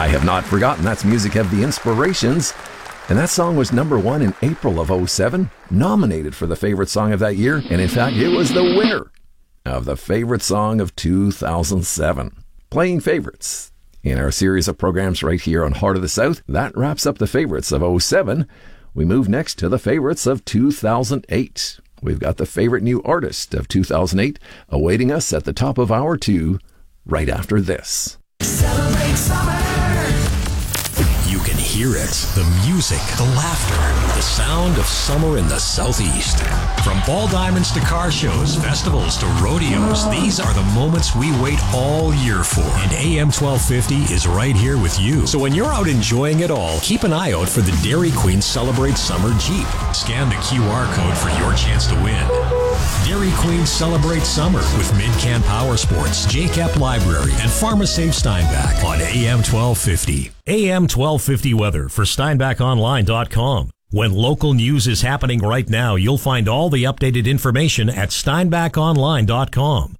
I have not forgotten. That's music of the Inspirations. And that song was number one in April of 2007, nominated for the favorite song of that year. And in fact, it was the winner of the favorite song of 2007. Playing favorites in our series of programs right here on Heart of the South. That wraps up the favorites of 2007. We move next to the favorites of 2008. We've got the favorite new artist of 2008 awaiting us at the top of hour 2 right after this. Celebrate summer. You can hear it. The music, the laughter, the sound of summer in the Southeast. From ball diamonds to car shows, festivals to rodeos, these are the moments we wait all year for. And AM 1250 is right here with you. So when you're out enjoying it all, keep an eye out for the Dairy Queen Celebrate Summer Jeep. Scan the QR code for your chance to win. Dairy Queen Celebrate Summer with Midcan Power Sports, JCAP Library, and PharmaSafe Steinbach on AM 1250. AM 1250 weather for SteinbachOnline.com. When local news is happening right now, you'll find all the updated information at SteinbachOnline.com.